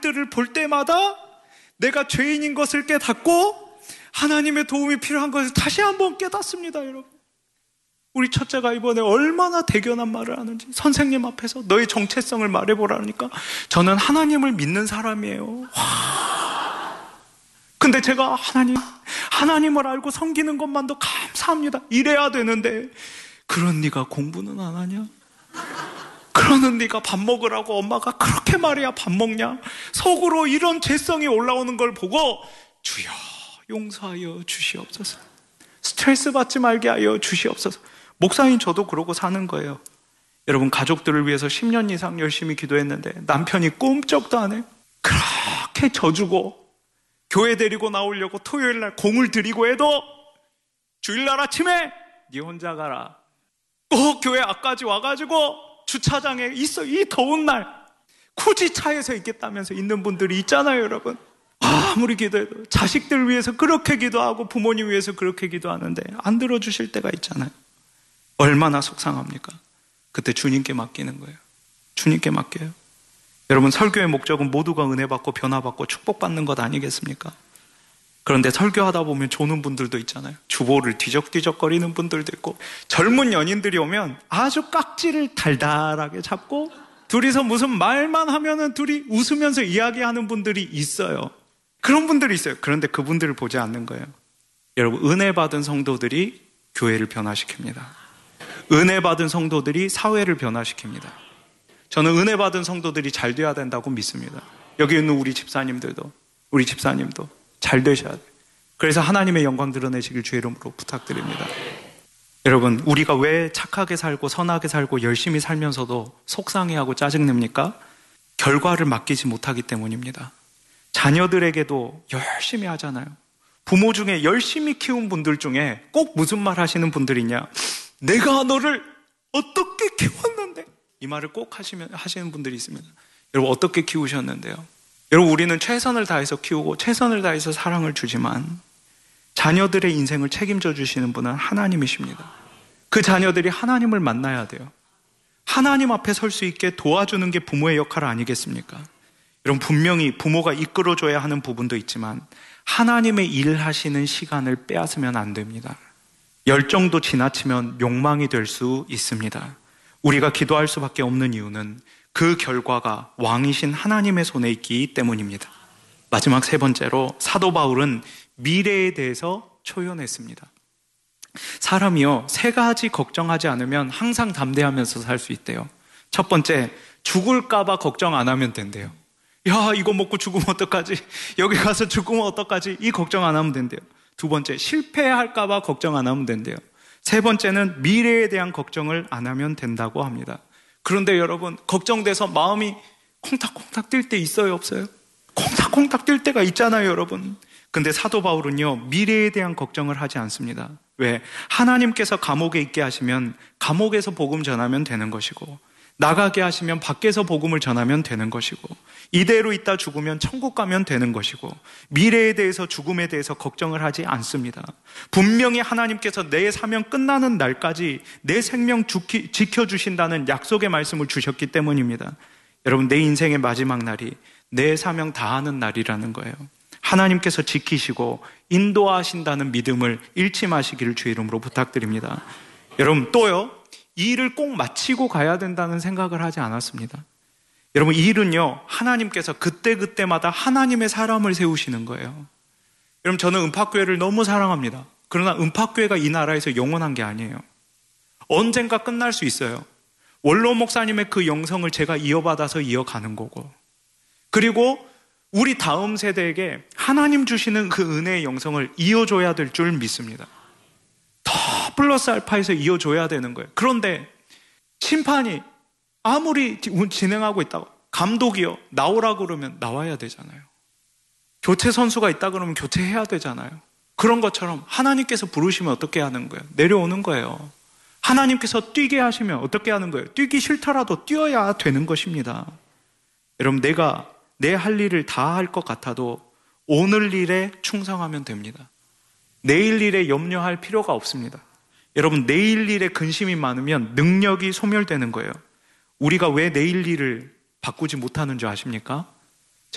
자식들을 볼 때마다 내가 죄인인 것을 깨닫고 하나님의 도움이 필요한 것을 다시 한번 깨닫습니다, 여러분. 우리 첫째가 이번에 얼마나 대견한 말을 하는지, 선생님 앞에서 너의 정체성을 말해보라니까 저는 하나님을 믿는 사람이에요. 근데 제가 하나님을 알고 섬기는 것만도 감사합니다. 이래야 되는데, 그런 네가 공부는 안 하냐? 그러는 네가 밥 먹으라고 엄마가 그렇게 말해야 밥 먹냐? 속으로 이런 죄성이 올라오는 걸 보고 주여 용서하여 주시옵소서, 스트레스 받지 말게 하여 주시옵소서. 목사님, 저도 그러고 사는 거예요. 여러분, 가족들을 위해서 10년 이상 열심히 기도했는데 남편이 꿈쩍도 안 해요. 그렇게 져주고 교회 데리고 나오려고 토요일날 공을 들이고 해도 주일날 아침에 네 혼자 가라, 꼭 교회 앞까지 와가지고 주차장에 있어, 이 더운 날 굳이 차에서 있겠다면서 있는 분들이 있잖아요, 여러분. 아무리 기도해도 자식들 위해서 그렇게 기도하고 부모님 위해서 그렇게 기도하는데 안 들어주실 때가 있잖아요. 얼마나 속상합니까? 그때 주님께 맡기는 거예요. 주님께 맡겨요. 여러분, 설교의 목적은 모두가 은혜 받고 변화 받고 축복받는 것 아니겠습니까? 그런데 설교하다 보면 조는 분들도 있잖아요. 주보를 뒤적뒤적거리는 분들도 있고, 젊은 연인들이 오면 아주 깍지를 달달하게 잡고 둘이서 무슨 말만 하면은 둘이 웃으면서 이야기하는 분들이 있어요. 그런 분들이 있어요. 그런데 그분들을 보지 않는 거예요. 여러분, 은혜 받은 성도들이 교회를 변화시킵니다. 은혜 받은 성도들이 사회를 변화시킵니다. 저는 은혜 받은 성도들이 잘 돼야 된다고 믿습니다. 여기 있는 우리 집사님도 잘 되셔야 돼요. 그래서 하나님의 영광 드러내시길 주의 이름으로 부탁드립니다. 여러분, 우리가 왜 착하게 살고 선하게 살고 열심히 살면서도 속상해하고 짜증냅니까? 결과를 맡기지 못하기 때문입니다. 자녀들에게도 열심히 하잖아요. 부모 중에 열심히 키운 분들 중에 꼭 무슨 말 하시는 분들이 있냐? 내가 너를 어떻게 키웠는데? 이 말을 꼭 하시는 분들이 있습니다. 여러분, 어떻게 키우셨는데요? 여러분, 우리는 최선을 다해서 키우고 최선을 다해서 사랑을 주지만 자녀들의 인생을 책임져 주시는 분은 하나님이십니다. 그 자녀들이 하나님을 만나야 돼요. 하나님 앞에 설 수 있게 도와주는 게 부모의 역할 아니겠습니까? 여러분, 분명히 부모가 이끌어줘야 하는 부분도 있지만 하나님의 일하시는 시간을 빼앗으면 안 됩니다. 열정도 지나치면 욕망이 될 수 있습니다. 우리가 기도할 수밖에 없는 이유는 그 결과가 왕이신 하나님의 손에 있기 때문입니다. 마지막 세 번째로, 사도 바울은 미래에 대해서 초연했습니다. 사람이요, 세 가지 걱정하지 않으면 항상 담대하면서 살 수 있대요. 첫 번째, 죽을까봐 걱정 안 하면 된대요. 야, 이거 먹고 죽으면 어떡하지? 여기 가서 죽으면 어떡하지? 이 걱정 안 하면 된대요. 두 번째, 실패할까봐 걱정 안 하면 된대요. 세 번째는 미래에 대한 걱정을 안 하면 된다고 합니다. 그런데 여러분, 걱정돼서 마음이 콩닥콩닥 뛸 때 있어요, 없어요? 콩닥콩닥 뛸 때가 있잖아요, 여러분. 근데 사도 바울은요, 미래에 대한 걱정을 하지 않습니다. 왜? 하나님께서 감옥에 있게 하시면 감옥에서 복음 전하면 되는 것이고, 나가게 하시면 밖에서 복음을 전하면 되는 것이고, 이대로 있다 죽으면 천국 가면 되는 것이고, 미래에 대해서, 죽음에 대해서 걱정을 하지 않습니다. 분명히 하나님께서 내 사명 끝나는 날까지 내 생명 지켜주신다는 약속의 말씀을 주셨기 때문입니다. 여러분, 내 인생의 마지막 날이 내 사명 다하는 날이라는 거예요. 하나님께서 지키시고 인도하신다는 믿음을 잃지 마시기를 주의 이름으로 부탁드립니다. 여러분, 또요, 이 일을 꼭 마치고 가야 된다는 생각을 하지 않았습니다. 여러분, 이 일은요, 하나님께서 그때그때마다 하나님의 사람을 세우시는 거예요. 여러분, 저는 은팍교회를 너무 사랑합니다. 그러나 은팍교회가 이 나라에서 영원한 게 아니에요. 언젠가 끝날 수 있어요. 원로 목사님의 그 영성을 제가 이어받아서 이어가는 거고, 그리고 우리 다음 세대에게 하나님 주시는 그 은혜의 영성을 이어줘야 될 줄 믿습니다. 더 플러스 알파에서 이어줘야 되는 거예요. 그런데 심판이 아무리 진행하고 있다고, 감독이요, 나오라고 그러면 나와야 되잖아요. 교체 선수가 있다 그러면 교체해야 되잖아요. 그런 것처럼 하나님께서 부르시면 어떻게 하는 거예요? 내려오는 거예요. 하나님께서 뛰게 하시면 어떻게 하는 거예요? 뛰기 싫더라도 뛰어야 되는 것입니다. 여러분, 내가 내 할 일을 다 할 것 같아도 오늘 일에 충성하면 됩니다. 내일 일에 염려할 필요가 없습니다. 여러분, 내일 일에 근심이 많으면 능력이 소멸되는 거예요. 우리가 왜 내일 일을 바꾸지 못하는 줄 아십니까?